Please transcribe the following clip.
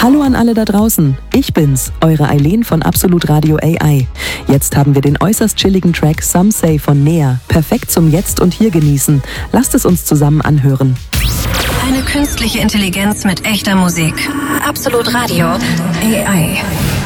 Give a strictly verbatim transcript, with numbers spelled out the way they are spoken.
Hallo an alle da draußen, ich bin's, eure Eileen von Absolut Radio A I. Jetzt haben wir den äußerst chilligen Track Some Say von Nea, perfekt zum Jetzt und Hier genießen. Lasst es uns zusammen anhören. Eine künstliche Intelligenz mit echter Musik. Absolut Radio A I.